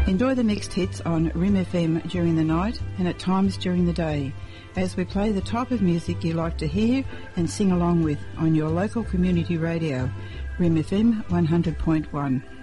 Enjoy the mixed hits on Rim FM during the night and at times during the day, as we play the type of music you like to hear and sing along with on your local community radio, Rim FM 100.1.